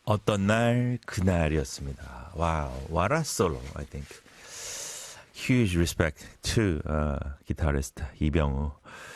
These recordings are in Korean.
어떤 날 그날이었습니다. Wow, what a solo, I think. Huge respect to guitarist 이병우.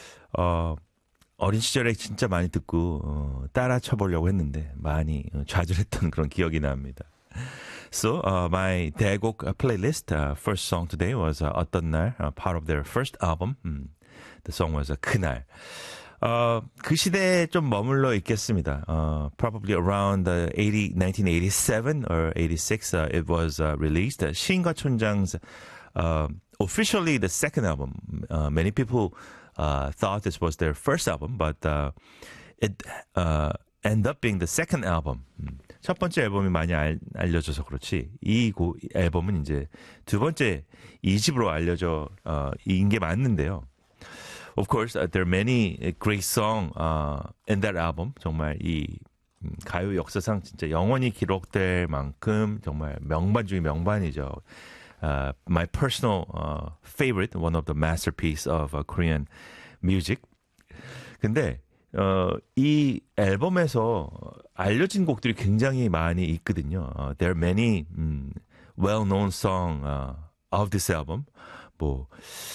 어린 시절에 진짜 많이 듣고 따라 쳐보려고 했는데 많이 좌절했던 그런 기억이 납니다. So, my 대곡 playlist, first song today was 어떤 날, part of their first album. The song was 그날. 그 시대에 좀 머물러 있겠습니다. Probably around 1987 or 86, it was released. 시인과 촌장's officially the second album. Many people thought this was their first album, but it ended up being the second album. 첫 번째 앨범이 많이 알려져서 그렇지 이 앨범은 이제 두 번째 2집으로 알려져 인 게 맞는데요. Of course, there are many great songs in that album. 정말 이 가요 역사상 진짜 영원히 기록될 만큼 정말 명반 중에 명반이죠. My personal favorite, one of the masterpiece of Korean music. 근데 이 앨범에서 알려진 곡들이 굉장히 많이 있거든요. There are many well-known songs of this album. 뭐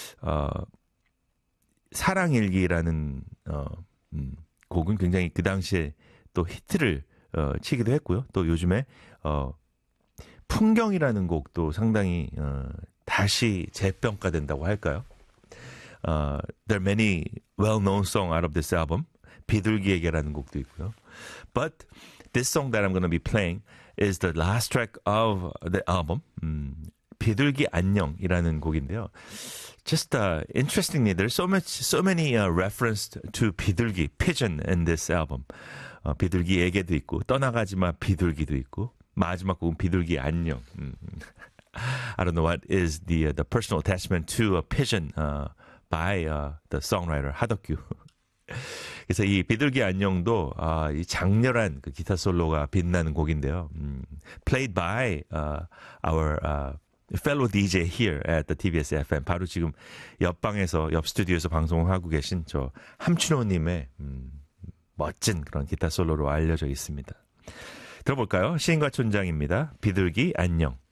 사랑일기라는 곡은 굉장히 그 당시에 또 히트를 치기도 했고요. 또 요즘에 풍경이라는 곡도 상당히 다시 재평가된다고 할까요? There are many well-known songs out of this album. 비둘기에게라는 곡도 있고요. But this song that I'm going to be playing is the last track of the album. 비둘기 안녕이라는 곡인데요. Just interestingly, there's so many reference to 비둘기, pigeon in this album. 비둘기에게도 있고 떠나가지마 비둘기도 있고 마지막 곡은 비둘기 안녕. I don't know what is the personal attachment to a pigeon by the songwriter 하덕규. 그래서 이 비둘기 안녕도 이 장렬한 그 기타 솔로가 빛나는 곡인데요. Played by our fellow DJ here at the TBS FM. 바로 지금 옆방에서 옆 스튜디오에서 방송을 하고 계신 저 함춘호님의 멋진 그런 기타 솔로로 알려져 있습니다. 들어볼까요? 시인과 촌장입니다. 비둘기 안녕.